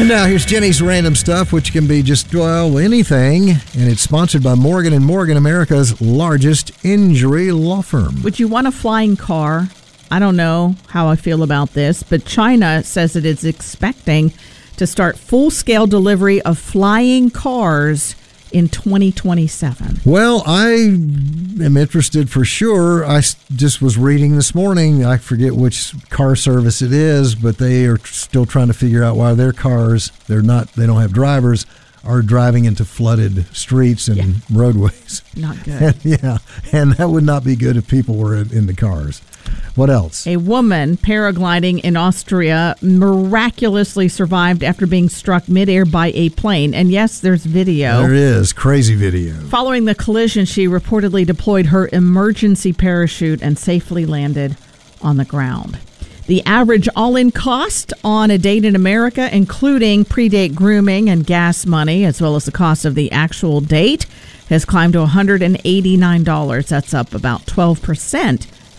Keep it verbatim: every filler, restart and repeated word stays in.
And now here's Jenny's Random Stuff, which can be just, well, anything. And it's sponsored by Morgan and Morgan, America's largest injury law firm. Would you want a flying car? I don't know how I feel about this, but China says it is expecting to start full-scale delivery of flying cars in twenty twenty-seven. Well, I am interested for sure. I just was reading this morning. I forget which car service it is, but they are still trying to figure out why their cars, they're not, they don't have drivers, are driving into flooded streets and yeah. roadways. Not good. And, yeah, and that would not be good if people were in, in the cars. What else? A woman paragliding in Austria miraculously survived after being struck midair by a plane. And yes, there's video. There is. Crazy video. Following the collision, she reportedly deployed her emergency parachute and safely landed on the ground. The average all-in cost on a date in America, including pre-date grooming and gas money, as well as the cost of the actual date, has climbed to one hundred eighty-nine dollars. That's up about twelve percent